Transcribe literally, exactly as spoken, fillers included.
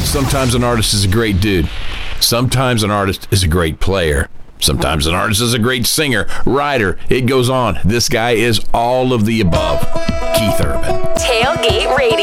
Sometimes an artist is a great dude. Sometimes an artist is a great player. Sometimes an artist is a great singer, writer. It goes on. This guy is all of the above. Keith Urban. Tailgate Radio.